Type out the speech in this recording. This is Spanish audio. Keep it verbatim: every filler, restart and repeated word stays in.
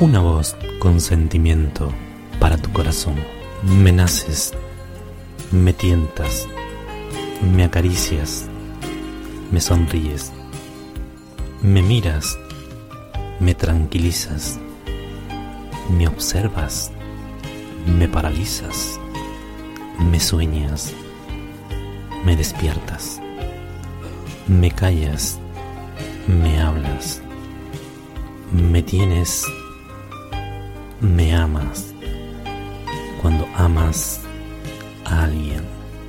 Una voz con sentimiento para tu corazón. Me naces, me tientas, me acaricias, me sonríes, me miras, me tranquilizas, me observas, me paralizas, me sueñas, me despiertas, me callas, me hablas, me tienes, me amas, cuando amas a alguien.